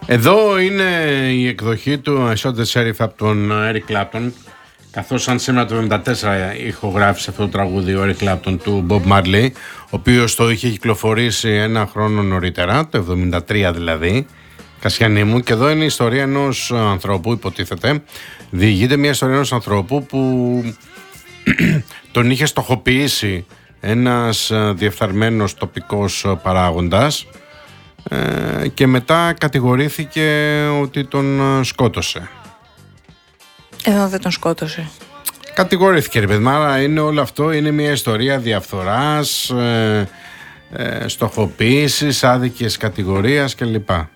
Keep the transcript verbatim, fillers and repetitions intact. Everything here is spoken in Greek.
Εδώ είναι η εκδοχή του I Shot the Sheriff από τον Eric Clapton, καθώς σαν σήμερα το εβδομήντα τέσσερα ηχογράφησε αυτό το τραγούδι ο Eric Clapton του Bob Marley, ο οποίος το είχε κυκλοφορήσει ένα χρόνο νωρίτερα, το εβδομήντα τρία δηλαδή, Κασιανή μου. Και εδώ είναι η ιστορία ενός ανθρώπου, υποτίθεται, διηγείται μια ιστορία ενός ανθρώπου που τον είχε στοχοποιήσει ένας διεφθαρμένος τοπικός παράγοντας και μετά κατηγορήθηκε ότι τον σκότωσε. Εδώ δεν τον σκότωσε. Κατηγορήθηκε, ρε παιδί, άρα είναι όλο αυτό, είναι μια ιστορία διαφθοράς, ε, ε, στοχοποίησης, άδικης κατηγορίας κλπ.